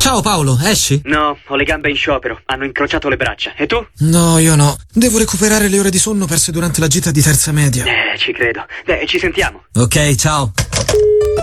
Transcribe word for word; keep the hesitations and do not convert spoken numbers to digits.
Ciao Paolo, esci? No, ho le gambe in sciopero. Hanno incrociato le braccia. E tu? No, io no. Devo recuperare le ore di sonno perse durante la gita di terza media. Eh, ci credo. Beh, ci sentiamo. Ok, ciao.